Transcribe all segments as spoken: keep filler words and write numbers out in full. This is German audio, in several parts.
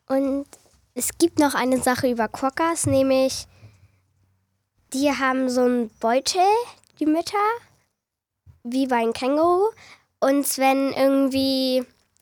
Und es gibt noch eine Sache über Quokkas, nämlich die haben so einen Beutel, die Mütter, wie bei einem Känguru. Und wenn irgendwie,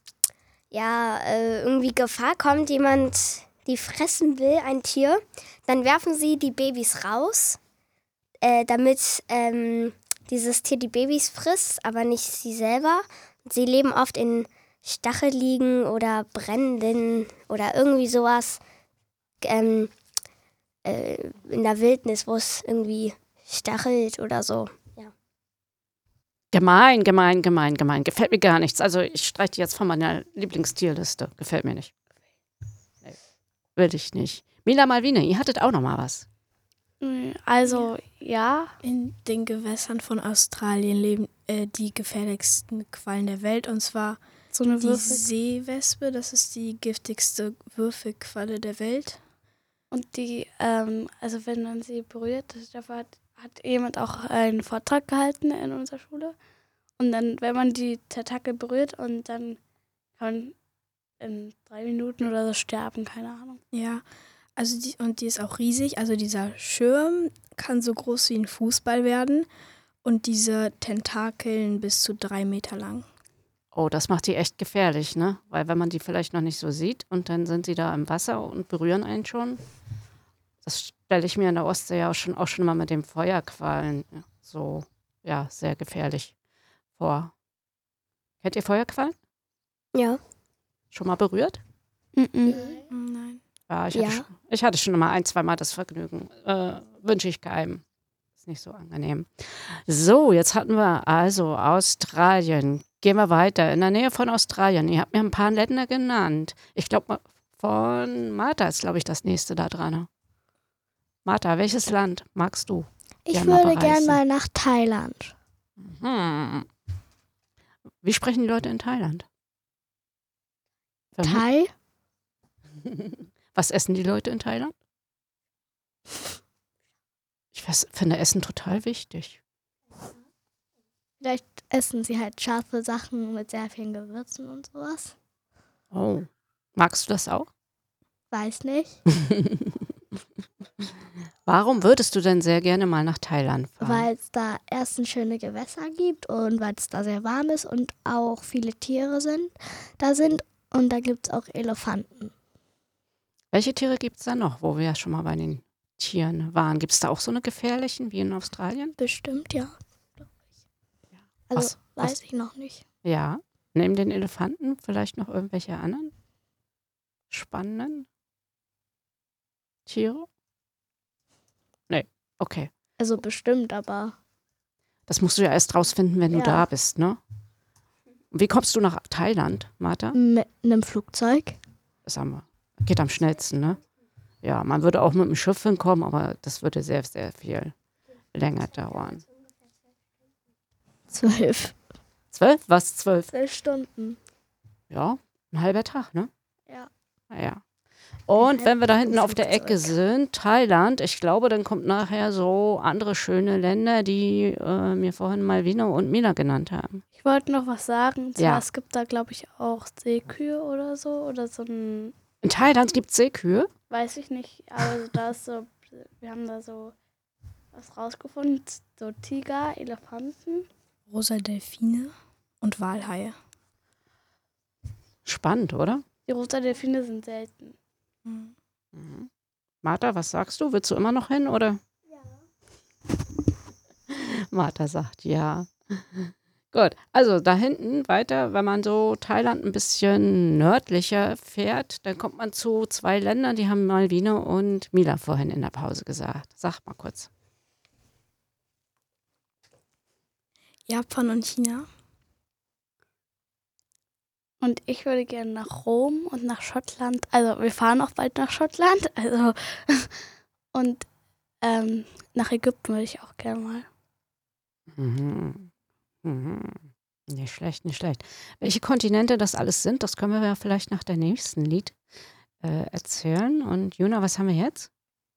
ja, äh, irgendwie Gefahr kommt, jemand die fressen will, ein Tier, dann werfen sie die Babys raus, äh, damit ähm, dieses Tier die Babys frisst, aber nicht sie selber. Sie leben oft in Stacheligen oder brennenden oder irgendwie sowas ähm, äh, in der Wildnis, wo es irgendwie stachelt oder so. Ja. Gemein, gemein, gemein, gemein. Gefällt mir gar nichts. Also ich streiche die jetzt von meiner Lieblingstierliste. Gefällt mir nicht. Nee, will ich nicht. Mila Malvine, ihr hattet auch noch mal was. Also, ja. In den Gewässern von Australien leben äh, die gefährlichsten Quallen der Welt. Und zwar So eine die Würfel. Seewespe. Das ist die giftigste Würfelqualle der Welt. Und die, ähm, also wenn man sie berührt, das- dafür hat, hat jemand auch einen Vortrag gehalten in unserer Schule. Und dann, wenn man die Tentakel berührt und dann kann man in drei Minuten oder so sterben, keine Ahnung. Ja, also die, und die ist auch riesig. Also dieser Schirm kann so groß wie ein Fußball werden und diese Tentakeln bis zu drei Meter lang. Oh, das macht die echt gefährlich, ne? Weil wenn man die vielleicht noch nicht so sieht und dann sind sie da im Wasser und berühren einen schon. Das stelle ich mir in der Ostsee ja auch schon, auch schon mal mit dem Feuerquallen so, ja, sehr gefährlich vor. Kennt ihr Feuerquallen? Ja. Schon mal berührt? Mhm. Nein. Ja, ich, Ja. Hatte, schon, ich hatte schon mal ein, zwei Mal das Vergnügen. Äh, wünsche ich keinem. Ist nicht so angenehm. So, jetzt hatten wir also Australien. Gehen wir weiter. In der Nähe von Australien. Ihr habt mir ein paar Länder genannt. Ich glaube, von Martha ist, glaube ich, das nächste da dran. Martha, welches Land magst du? Ich Gern mal würde gern bereisen. mal nach Thailand. Hm. Wie sprechen die Leute in Thailand? Vermut- Thai? Was essen die Leute in Thailand? Ich weiß, finde Essen total wichtig. Vielleicht essen sie halt scharfe Sachen mit sehr vielen Gewürzen und sowas. Oh. Magst du das auch? Weiß nicht. Warum würdest du denn sehr gerne mal nach Thailand fahren? Weil es da erstens schöne Gewässer gibt und weil es da sehr warm ist und auch viele Tiere sind, da sind. Und da gibt es auch Elefanten. Welche Tiere gibt es da noch, wo wir ja schon mal bei den Tieren waren? Gibt es da auch so eine gefährlichen wie in Australien? Bestimmt, ja. Also Was- weiß was- ich noch nicht. Ja. Neben den Elefanten vielleicht noch irgendwelche anderen spannenden Tiere? Nee, okay. Also bestimmt, aber Das musst du ja erst rausfinden, wenn Ja. du da bist, ne? Wie kommst du nach Thailand, Martha? mit einem Flugzeug. Das haben wir. Geht am schnellsten, ne? Ja, man würde auch mit dem Schiff hinkommen, aber das würde sehr, sehr viel länger dauern. Zwölf. Zwölf? Was? Zwölf? Zwölf Stunden. Ja, ein halber Tag, ne? Ja. Ja. Und wenn wir da hinten im auf der Ecke Flugzeug. sind, Thailand, ich glaube, dann kommt nachher so andere schöne Länder, die äh, mir vorhin Malvina und Mila genannt haben. Ich wollte noch was sagen. Und zwar, Ja. es gibt da, glaube ich, auch Seekühe oder so. Oder so ein, In Thailand gibt es Seekühe. weiß ich nicht, aber da ist so, wir haben da so was rausgefunden. So Tiger, Elefanten. Rosa Delfine und Walhaie. Spannend, oder? Die rosa Delfine sind selten. Mhm. Martha, was sagst du? Willst du immer noch hin, oder? Ja. Martha sagt ja. Gut, also da hinten weiter, wenn man so Thailand ein bisschen nördlicher fährt, dann kommt man zu zwei Ländern, die haben Malvina und Mila vorhin in der Pause gesagt. Sag mal kurz. Japan und China. Und ich würde gerne nach Rom und nach Schottland. Also wir fahren auch bald nach Schottland. Also und ähm, nach Ägypten würde ich auch gerne mal. Mhm. Mhm. Nicht schlecht, nicht schlecht. Welche Kontinente das alles sind, das können wir ja vielleicht nach der nächsten Lied äh, erzählen. Und Juna, was haben wir jetzt?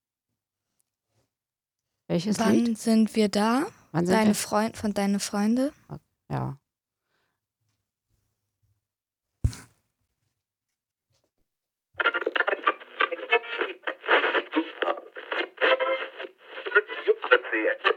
Welches Wann Lied? sind wir da? Wann sind Deine wir? Freund von deine Freunde? Ja. see it.